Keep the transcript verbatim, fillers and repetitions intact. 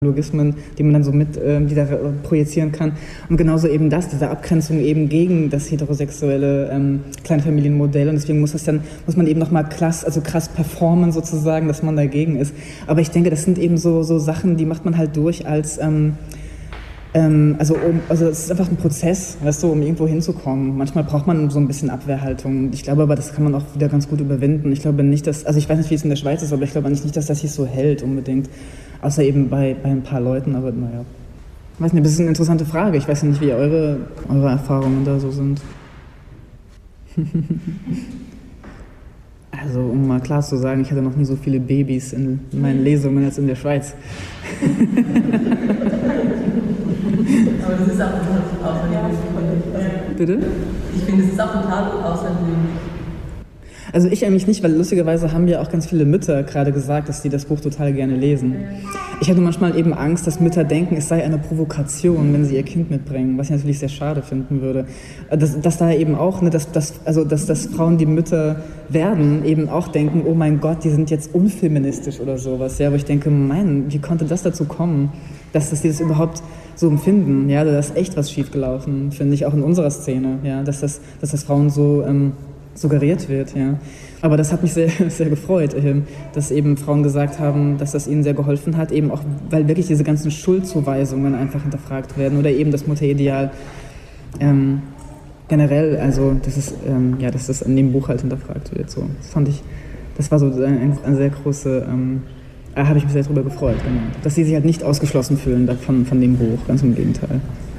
Logismen, die man dann so mit ähm, die da projizieren kann. Und genauso eben das, diese Abgrenzung eben gegen das heterosexuelle ähm, Kleinfamilienmodell. Und deswegen muss das dann, muss man eben nochmal krass, also krass performen sozusagen, dass man dagegen ist. Aber ich denke, das sind eben so, so Sachen, die macht man halt durch als, ähm, ähm, also, um, also es ist einfach ein Prozess, weißt du, um irgendwo hinzukommen. Manchmal braucht man so ein bisschen Abwehrhaltung. Ich glaube aber, das kann man auch wieder ganz gut überwinden. Ich glaube nicht, dass, also ich weiß nicht, wie es in der Schweiz ist, aber ich glaube eigentlich nicht, dass das sich so hält unbedingt. Außer eben bei, bei ein paar Leuten, aber naja. Ich weiß nicht, das ist eine interessante Frage. Ich weiß ja nicht, wie eure, eure Erfahrungen da so sind. Also, um mal klar zu sagen, ich hatte noch nie so viele Babys in meinen Lesungen als in der Schweiz. Aber das ist auch ein außergewöhnlich. Bitte? Ich finde, es ist auch total außergewöhnlich. Also ich eigentlich nicht, weil lustigerweise haben ja auch ganz viele Mütter gerade gesagt, dass die das Buch total gerne lesen. Ich hatte manchmal eben Angst, dass Mütter denken, es sei eine Provokation, wenn sie ihr Kind mitbringen, was ich natürlich sehr schade finden würde. Dass, dass da eben auch, ne, dass, dass, also dass, dass Frauen, die Mütter werden, eben auch denken, oh mein Gott, die sind jetzt unfeministisch oder sowas. Ja, aber ich denke, mein, wie konnte das dazu kommen, dass, dass die das überhaupt so empfinden? Ja, da ist echt was schiefgelaufen, finde ich, auch in unserer Szene, ja, dass das, dass das Frauen so ähm, suggeriert wird, ja. Aber das hat mich sehr, sehr gefreut, dass eben Frauen gesagt haben, dass das ihnen sehr geholfen hat, eben auch, weil wirklich diese ganzen Schuldzuweisungen einfach hinterfragt werden oder eben das Mutterideal ähm, generell, also das ist, ähm, ja, dass das in dem Buch halt hinterfragt wird. So. Das fand ich, das war so eine, eine sehr große, ähm, da habe ich mich sehr drüber gefreut, genau. Dass sie sich halt nicht ausgeschlossen fühlen von, von dem Buch, ganz im Gegenteil.